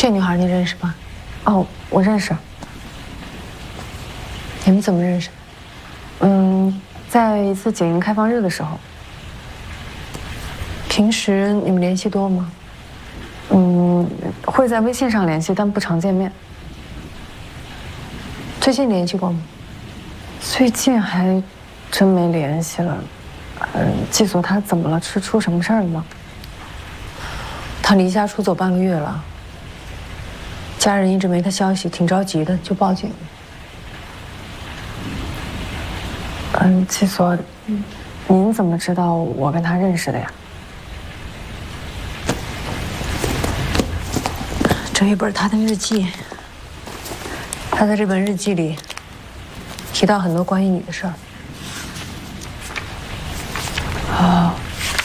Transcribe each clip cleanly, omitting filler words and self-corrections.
这女孩你认识吧？ 哦，我认识。 你们怎么认识的？ 在一次检营开放日的时候。 平时你们联系多吗？ 会在微信上联系，但不常见面。 最近联系过吗？ 最近还真没联系了。季所他怎么了？是出什么事儿了吗？ 他离家出走半个月了，家人一直没他消息，挺着急的，就报警了。 季所，您怎么知道我跟他认识的呀？ 这一本他的日记，他在这本日记里提到很多关于你的事儿。 哦，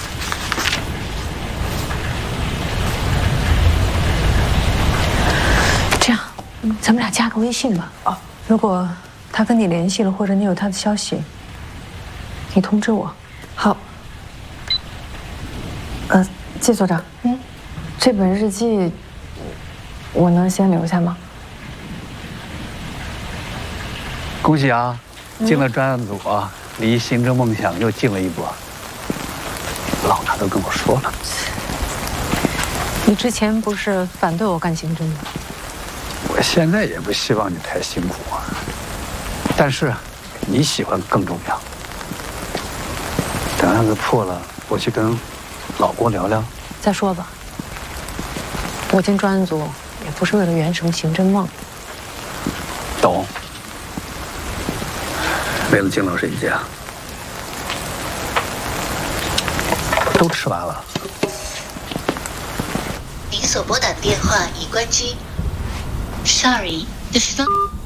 这样，咱们俩加个微信吧。 哦， 如果他跟你联系了，或者你有他的消息，你通知我。 好。季所长，这本日记我能先留下吗？ 恭喜啊，进了专案组啊，离刑侦梦想又近了一步。老大都跟我说了， 你之前不是反对我干刑侦吗？ 我现在也不希望你太辛苦啊，但是你喜欢更重要。等案子破了，我去跟老郭聊聊。 再说吧，我进专案组也不是为了圆什么刑侦梦。 懂。为了敬老师一家。都吃完了。 您所拨打的电话已关机。Sorry, the phone.